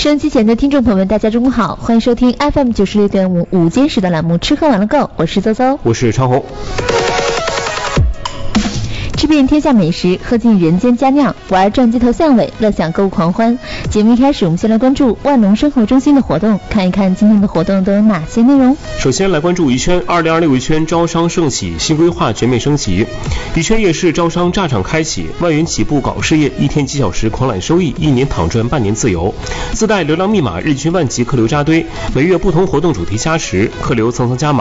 收音机前的听众朋友们，大家中午好，欢迎收听 FM 96.5午间时的栏目吃喝玩乐购，我是邹邹， 我是长红。 吃遍天下美食，喝尽人间佳酿，玩转街头巷尾，乐享购物狂欢。节目一开始，我们先来关注万隆生活中心的活动，看一看今天的活动都有哪些内容。 首先来关注宜圈，2026宜圈招商盛喜，新规划全面升级。宜圈夜市招商炸场开启，1万元起步搞事业，1天几小时狂揽收益，1年躺赚半年自由。自带流量密码，日均万级客流扎堆，每月不同活动主题加持，客流层层加码。